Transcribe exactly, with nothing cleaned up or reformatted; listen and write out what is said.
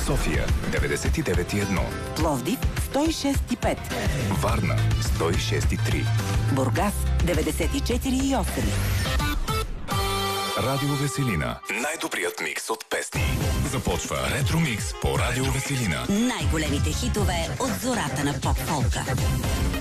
София деветдесет и девет и едно, Пловдив сто и шест и пет, Варна сто и шест и три, Бургас деветдесет и четири и осем. Радио Веселина. Най-добрият микс от песни. Започва Ретро Микс по Радио Веселина. Най-големите хитове от зората на поп-фолка.